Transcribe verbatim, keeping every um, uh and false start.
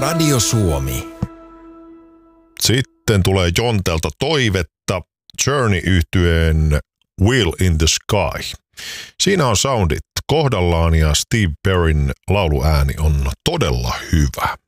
Radio Suomi. Sitten tulee Jontelta toivetta Journey-yhtyeen Wheel in the Sky. Siinä on soundit kohdallaan ja Steve Perryn lauluääni on todella hyvä.